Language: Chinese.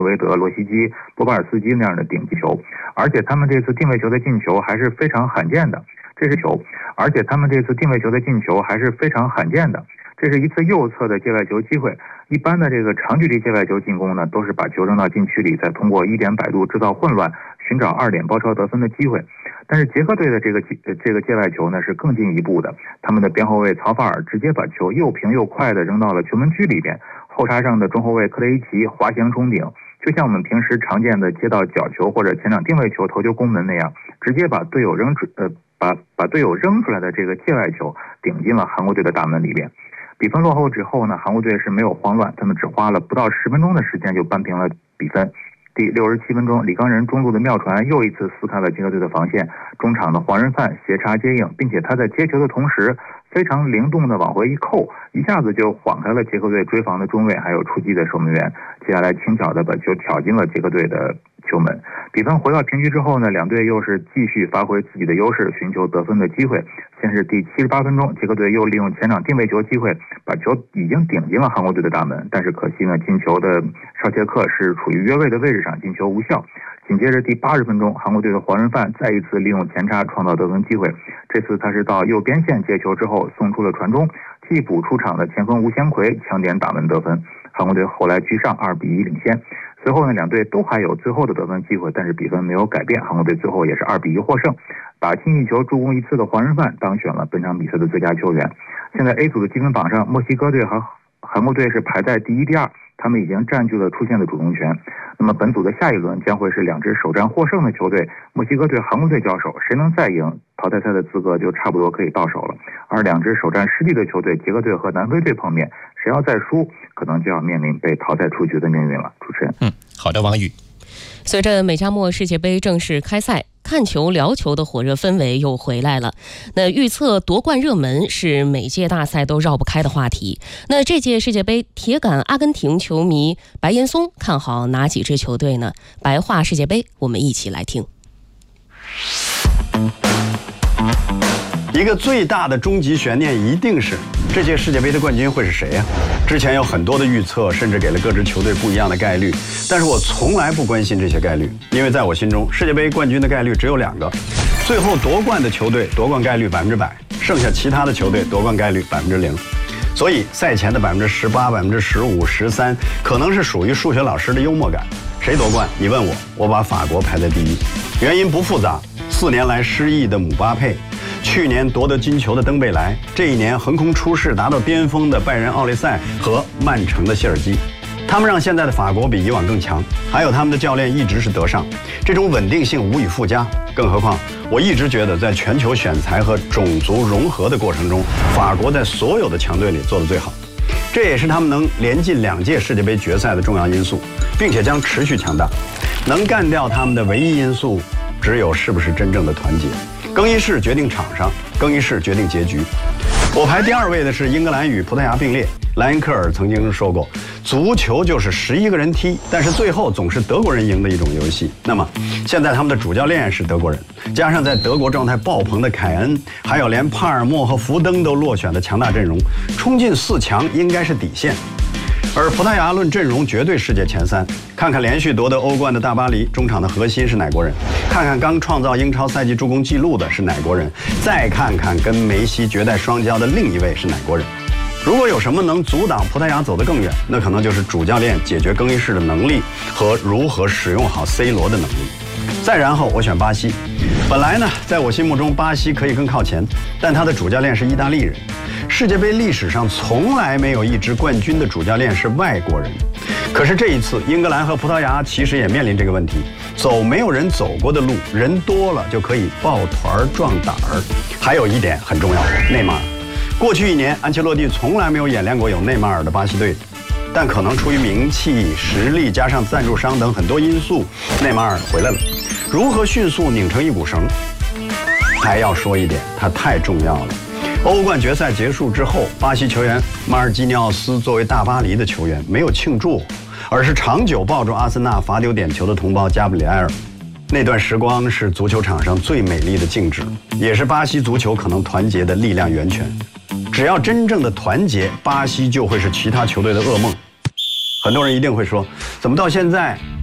维德、洛西基、波巴尔斯基那样的顶级球，而且他们这次定位球的进球还是非常罕见的。这是一次右侧的界外球机会。一般的这个长距离界外球进攻呢，都是把球扔到禁区里，再通过1点摆渡制造混乱，寻找2点包抄得分的机会。但是捷克队的这个界外球呢是更进一步的，他们的边后卫曹法尔直接把球又平又快的扔到了球门区里边，后插上的中后卫克雷伊奇滑翔冲顶，就像我们平时常见的接到角球或者前场定位球头球攻门那样，直接把队友扔出来的这个界外球顶进了韩国队的大门里边。比分落后之后呢，韩国队是没有慌乱，他们只花了不到10分钟的时间就扳平了比分。第67分钟，李刚仁中路的妙传又一次撕开了捷克队的防线，中场的黄仁范斜插接应，并且他在接球的同时非常灵动的往回一扣，一下子就晃开了捷克队追防的中卫还有出击的守门员，接下来轻巧的把球挑进了捷克队的球门。比分回到平局之后呢，两队又是继续发挥自己的优势，寻求得分的机会。先是第78分钟，捷克队又利用前场定位球机会把球已经顶进了韩国队的大门，但是可惜呢，进球的绍切克是处于越位的位置上，进球无效。紧接着第80分钟，韩国队的黄仁范再一次利用前插创造得分机会，这次他是到右边线接球之后送出了传中，替补出场的前锋吴贤奎抢点打门得分，韩国队后来居上2-1领先。随后呢，两队都还有最后的得分机会，但是比分没有改变，韩国队最后也是2-1获胜。打进一球助攻1次的黄仁范当选了本场比赛的最佳球员。现在 A 组的积分榜上，墨西哥队和韩国队是排在第1、第2，他们已经占据了出线的主动权。那么本组的下一轮将会是两支首战获胜的球队，墨西哥队、韩国队交手，谁能再赢，淘汰赛的资格就差不多可以到手了。而两支首战失利的球队，捷克队和南非队碰面，谁要再输，可能就要面临被淘汰出局的命运了。主持人， 好的，王宇。 随着美加墨世界杯正式开赛，看球聊球的火热氛围又回来了。那预测夺冠热门是每届大赛都绕不开的话题。那这届世界杯，铁杆阿根廷球迷白岩松看好哪几支球队呢？白话世界杯，我们一起来听。 一个最大的终极悬念一定是这届世界杯的冠军会是谁呀？之前有很多的预测，甚至给了各支球队不一样的概率，但是我从来不关心这些概率，因为在我心中，世界杯冠军的概率只有2个，最后夺冠的球队夺冠概率100%，剩下其他的球队夺冠概率0%。所以赛前的18%、15%、13%，可能是属于数学老师的幽默感。谁夺冠？你问我，我把法国排在第1，原因不复杂，4年来失意的姆巴佩，去年夺得金球的登贝莱，这一年横空出世达到巅峰的拜仁奥利塞和曼城的谢尔基，他们让现在的法国比以往更强，还有他们的教练一直是德尚，这种稳定性无以复加。更何况我一直觉得在全球选材和种族融合的过程中，法国在所有的强队里做得最好，这也是他们能连进2届世界杯决赛的重要因素，并且将持续强大。能干掉他们的唯一因素只有是不是真正的团结。更衣室决定场上，更衣室决定结局。我排第2位的是英格兰与葡萄牙并列。莱因克尔曾经说过，足球就是11个人踢，但是最后总是德国人赢的一种游戏。那么现在他们的主教练是德国人，加上在德国状态爆棚的凯恩，还有连帕尔默和福登都落选的强大阵容，冲进4强应该是底线。而葡萄牙论阵容绝对世界前3，看看连续夺得欧冠的大巴黎，中场的核心是哪国人？看看刚创造英超赛季助攻纪录的是哪国人？再看看跟梅西绝代双骄的另一位是哪国人？如果有什么能阻挡葡萄牙走得更远，那可能就是主教练解决更衣室的能力和如何使用好 C 罗的能力。再然后我选巴西。本来呢，在我心目中巴西可以更靠前，但他的主教练是意大利人。世界杯历史上从来没有一支冠军的主教练是外国人。可是这一次，英格兰和葡萄牙其实也面临这个问题，走没有人走过的路，人多了就可以抱团壮胆儿。还有一点很重要，内马尔。过去1年，安切洛蒂从来没有演练过有内马尔的巴西队，但可能出于名气、实力加上赞助商等很多因素，内马尔回来了。如何迅速拧成一股绳？还要说一点，他太重要了。欧冠决赛结束之后，巴西球员马尔基尼奥斯作为大巴黎的球员没有庆祝，而是长久抱住阿森纳罚丢点球的同胞加布里埃尔。那段时光是足球场上最美丽的静止，也是巴西足球可能团结的力量源泉。只要真正的团结，巴西就会是其他球队的噩梦。 很多人一定会说，怎么到现在